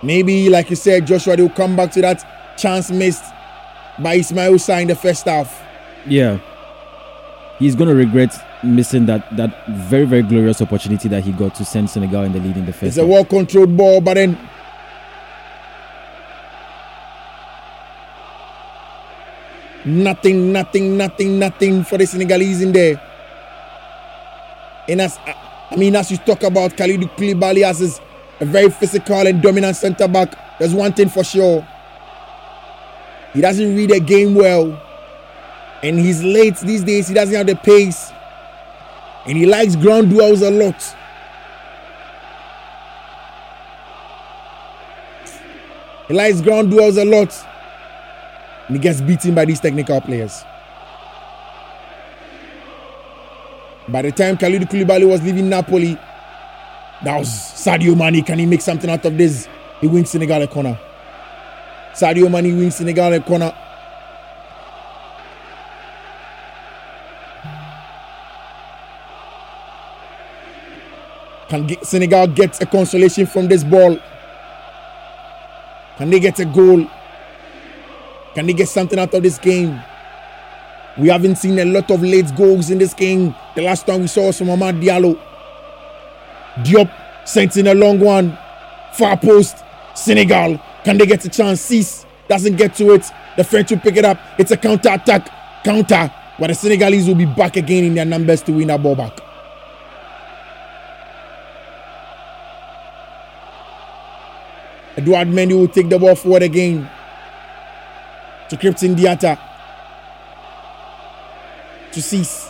Maybe, like you said, Joshua, they'll come back to that chance missed by Ismail Sarr in the first half. Yeah. He's going to regret missing that very, very glorious opportunity that he got to send Senegal in the lead in the first It's a well-controlled ball, but then nothing for the Senegalese in there. And as you talk about Kalidou Koulibaly as a very physical and dominant centre-back, there's one thing for sure. He doesn't read a game well. And he's late these days. He doesn't have the pace. And he likes ground duels a lot. He likes ground duels a lot. And he gets beaten by these technical players. By the time Kalidou Koulibaly was leaving Napoli, that was Sadio Mane. Can he make something out of this? He wins Senegal a corner. Sadio Mane wins Senegal a corner. Can Senegal get a consolation from this ball? Can they get a goal? Can they get something out of this game? We haven't seen a lot of late goals in this game. The last time we saw was from Amad Diallo. Diop sent in a long one. Far post. Senegal. Can they get a chance? Sis doesn't get to it. The French will pick it up. It's a counter-attack. Counter. But the Senegalese will be back again in their numbers to win that ball back. Edouard Mendy will take the ball forward again to Kripton Diatta. To cease.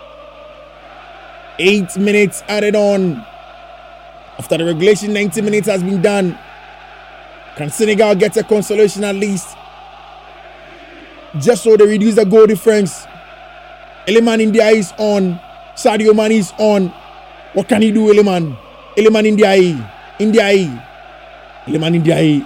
8 minutes added on. After the regulation, 90 minutes has been done. Can Senegal get a consolation at least? Just so they reduce the goal difference. Iliman Ndiaye is on. Sadio Mane is on. What can he do, Iliman? Iliman Ndiaye. Iliman Ndiaye.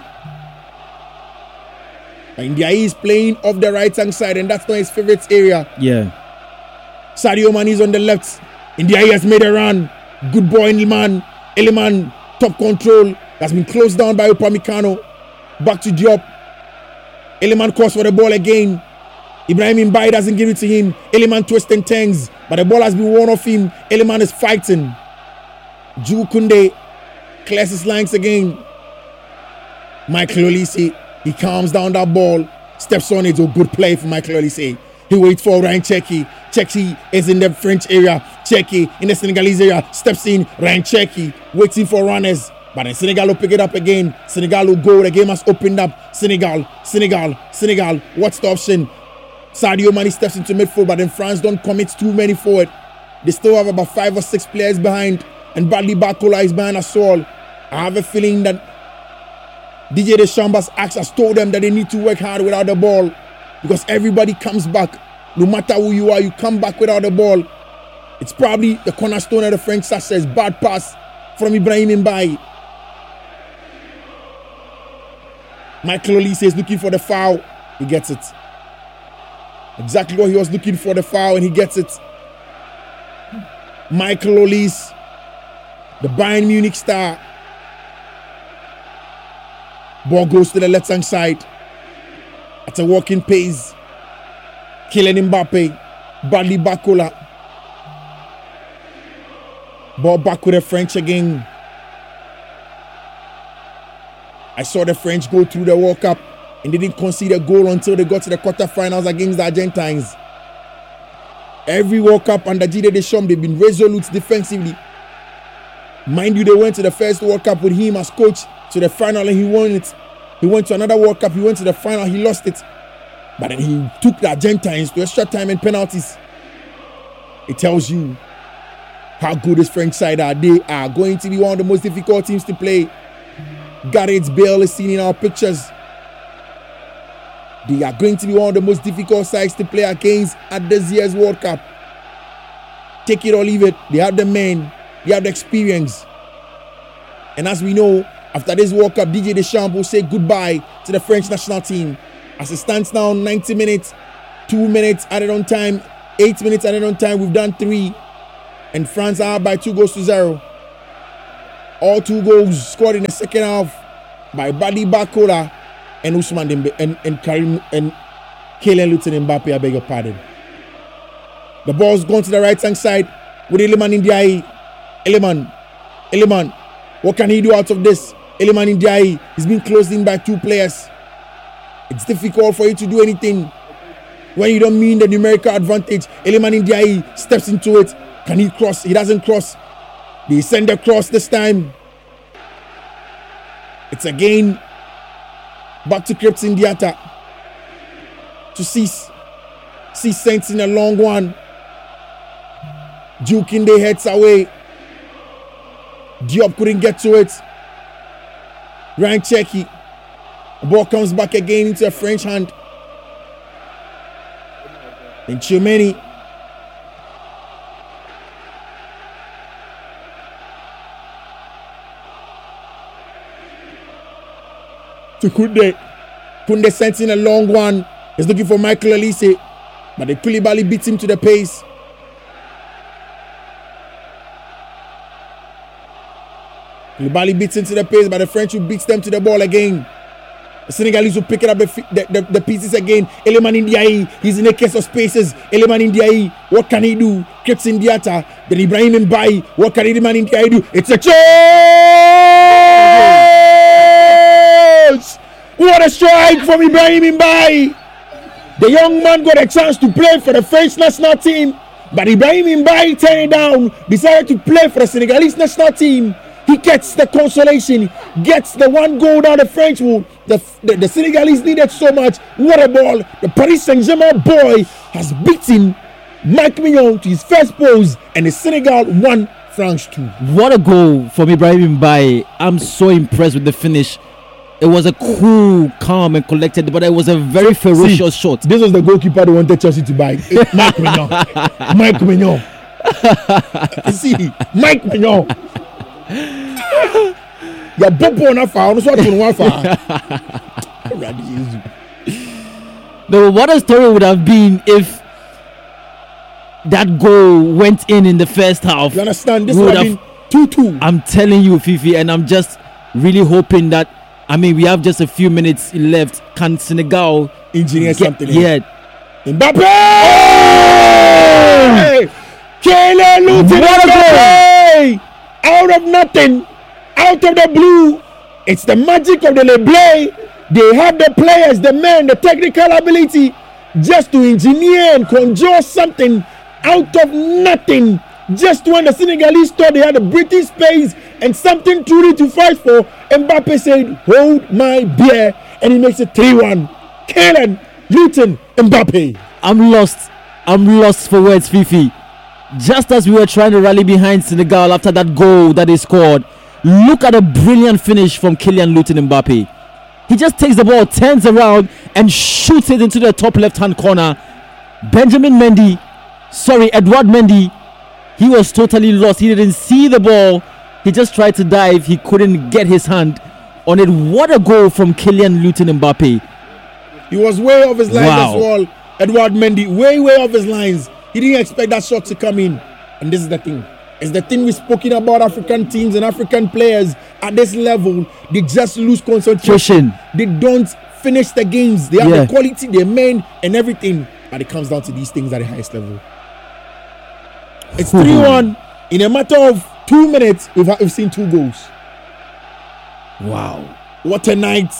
But Ndiaye is playing off the right-hand side, and that's not his favorite area. Yeah. Sadio Mane is on the left. Ndiaye has made a run. Good boy, Iliman. Iliman, top control. Has been closed down by Upamecano. Back to Diop. Iliman calls for the ball again. Ibrahim Mbaye doesn't give it to him. Iliman twists and turns, but the ball has been worn off him. Iliman is fighting. Jules Koundé clears his lines again. Michael Olise, he calms down that ball, steps on it. A good play for Michael Olise. He waits for Ryan Cherki. Cherki is in the French area. Cherki in the Senegalese area. Steps in. Ryan Cherki waiting for runners. But then Senegal will pick it up again. Senegal will go. The game has opened up. Senegal. What's the option? Sadio Mane steps into midfield, but then France don't commit too many forward. They still have about 5 or 6 players behind. And Bradley Barcola is behind us all. I have a feeling that DJ Deschamps has told them that they need to work hard without the ball, because everybody comes back. No matter who you are, you come back without the ball. It's probably the cornerstone of the French success. Bad pass from Ibrahim Mbaye. Michael Olise is looking for the foul. He gets it. Exactly what he was looking for, the foul, and he gets it. Michael Olise, the Bayern Munich star. Ball goes to the left-hand side. At a walking pace. Kylian Mbappe. Bradley Barcola. Ball back with the French again. I saw the French go through the World Cup and they didn't concede a goal until they got to the quarterfinals against the Argentines. Every World Cup under Didier Deschamps, they've been resolute defensively. Mind you, they went to the first World Cup with him as coach to the final and he won it. He went to another World Cup, he went to the final, he lost it. But then he took the Argentines to extra time and penalties. It tells you how good this French side are. They are going to be one of the most difficult teams to play. Gareth Bale is seen in our pictures. They are going to be one of the most difficult sides to play against at this year's World Cup. Take it or leave it. They have the men. They have the experience. And as we know, after this World Cup, Didier Deschamps will say goodbye to the French national team. As it stands now, 90 minutes, 2 minutes added on time, 8 minutes added on time. We've done 3. And France are by 2-0. All 2 goals scored in the second half by Badi Bakola and Usman and Karim and Kylian Mbappe, I beg your pardon. The ball's gone to the right hand side with Iliman Ndiaye. Iliman, what can he do out of this? Iliman Ndiaye is being closed in by 2 players. It's difficult for you to do anything when you don't mean the numerical advantage. Iliman Ndiaye steps into it. Can he cross? He doesn't cross. They send a cross this time. It's again back to Kripke Ndiata. To Cease. Cease sends in a long one. Dukinde heads away. Diop couldn't get to it. Ryan Cherki. The ball comes back again into a French hand. And Tchouameni. To Koundé. Koundé sends in a long one. He's looking for Michael Olise. But the Koulibaly beats him to the pace. Koulibaly beats into the pace, but the French who beats them to the ball again. The Senegalese will pick it up the pieces again. Iliman Ndiaye, he's in a case of spaces. Iliman Ndiaye, what can he do? Kripke Ndiata, then Ibrahim Mbaye, what can Iliman Ndiaye do? It's a chance! What a strike from Ibrahim Mbaye! The young man got a chance to play for the French national team, but Ibrahim Mbaye turned it down, decided to play for the Senegalese national team. He gets the consolation, gets the 1 goal down the French wood. The Senegalese needed so much. What a ball. The Paris Saint-Germain boy has beaten Mike Mignon to his first pose, and the Senegal 1, France 2. What a goal from Ibrahim Mbaye. I'm so impressed with the finish. It was a cool, calm and collected, but it was a very ferocious shot. This was the goalkeeper they wanted Chelsea to buy. Mike Mignon. Mike Mignon. See, Mike Mignon. Your bobo na fa, no so to no fa. No, what a story would have been if that goal went in the first half. You understand? This would have been 2-2. I'm telling you, Fifi, and I'm just really hoping that, I mean, we have just a few minutes left. Can Senegal engineer something? Yeah. Mbappe! Kylian Mbappe! Out of nothing, out of the blue. It's the magic of the Leblay. They have the players, the men, the technical ability just to engineer and conjure something out of nothing. Just when the Senegalese thought they had a breathing space and something truly to fight for, Mbappe said, hold my beer, and he makes it 3-1. Kylian Mbappe. I'm lost for words, Fifi. Just as we were trying to rally behind Senegal after that goal that they scored, look at a brilliant finish from Kylian Mbappe. He just takes the ball, turns around and shoots it into the top left-hand corner. Edouard Mendy, he was totally lost. He didn't see the ball. He just tried to dive. He couldn't get his hand on it. What a goal from Kylian Mbappe. He was way off his lines as well. Edouard Mendy, way off his lines. He didn't expect that shot to come in. And this is the thing. It's the thing we've spoken about African teams and African players at this level. They just lose concentration. They don't finish the games. They have the quality, their men and everything. But it comes down to these things at the highest level. It's 3-1. In a matter of 2 minutes, we've seen 2 goals. Wow. What a night.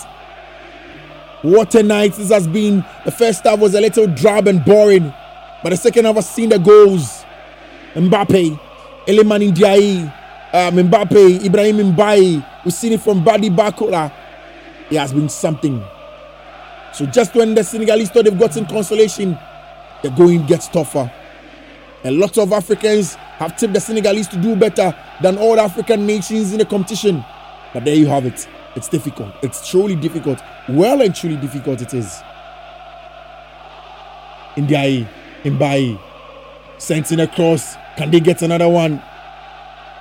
What a night this has been. The first half was a little drab and boring. But the second half has seen the goals. Mbappe, Iliman Ndiaye, Mbappe, Ibrahim Mbaye. We've seen it from Badi Bakola. It has been something. So just when the Senegalese thought they've gotten consolation, the going gets tougher. A lot of Africans have tipped the Senegalese to do better than all African nations in the competition. But there you have it. It's difficult. It's truly difficult. Well and truly difficult it is. Mbaye sends in a cross. Can they get another one?